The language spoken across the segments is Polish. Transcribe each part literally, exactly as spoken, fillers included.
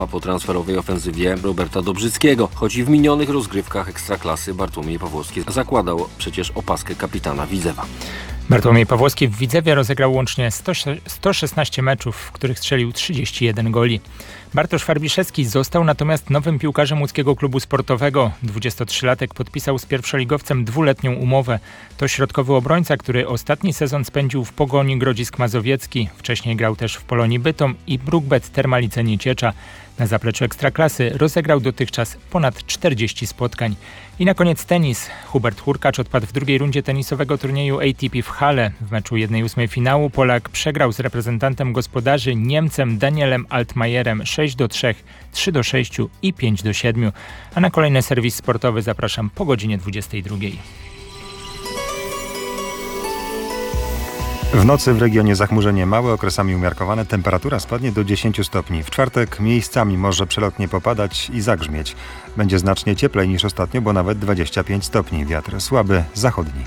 A po transferowej ofensywie Roberta Dobrzyckiego, choć i w minionych rozgrywkach Ekstraklasy Bartłomiej Pawłowski zakładał przecież opaskę kapitana Widzewa. Bartłomiej Pawłowski w Widzewie rozegrał łącznie sto szesnaście meczów, w których strzelił trzydzieści jeden goli. Bartosz Farbiszewski został natomiast nowym piłkarzem łódzkiego klubu sportowego. dwudziestotrzylatek podpisał z pierwszoligowcem dwuletnią umowę. To środkowy obrońca, który ostatni sezon spędził w Pogoni Grodzisk Mazowiecki. Wcześniej grał też w Polonii Bytom i Brukbet Termalice Nieciecza. Na zapleczu Ekstraklasy rozegrał dotychczas ponad czterdzieści spotkań. I na koniec tenis. Hubert Hurkacz odpadł w drugiej rundzie tenisowego turnieju A T P w Halle. W meczu jednej ósmej finału Polak przegrał z reprezentantem gospodarzy Niemcem Danielem Altmajerem sześć do trzech, trzy do sześciu i pięć do siedmiu. A na kolejny serwis sportowy zapraszam po godzinie dwudziestej drugiej. W nocy w regionie zachmurzenie małe, okresami umiarkowane, temperatura spadnie do dziesięciu stopni. W czwartek miejscami może przelotnie popadać i zagrzmieć. Będzie znacznie cieplej niż ostatnio, bo nawet dwadzieścia pięć stopni. Wiatr słaby, zachodni.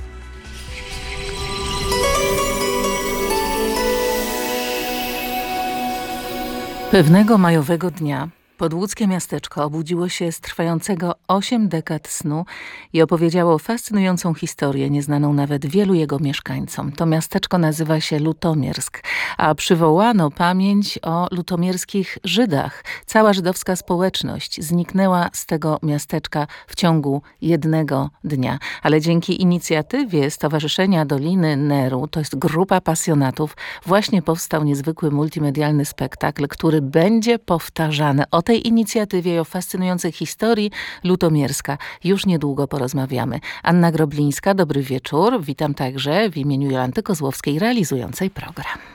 Pewnego majowego dnia podłódzkie miasteczko obudziło się z trwającego osiem dekad snu i opowiedziało fascynującą historię, nieznaną nawet wielu jego mieszkańcom. To miasteczko nazywa się Lutomiersk, a przywołano pamięć o lutomierskich Żydach. Cała żydowska społeczność zniknęła z tego miasteczka w ciągu jednego dnia. Ale dzięki inicjatywie Stowarzyszenia Doliny Neru, to jest grupa pasjonatów, właśnie powstał niezwykły multimedialny spektakl, który będzie powtarzany. O tej inicjatywie i o fascynującej historii Lutomierska już niedługo porozmawiamy. Anna Groblińska, dobry wieczór. Witam także w imieniu Jolanty Kozłowskiej realizującej program.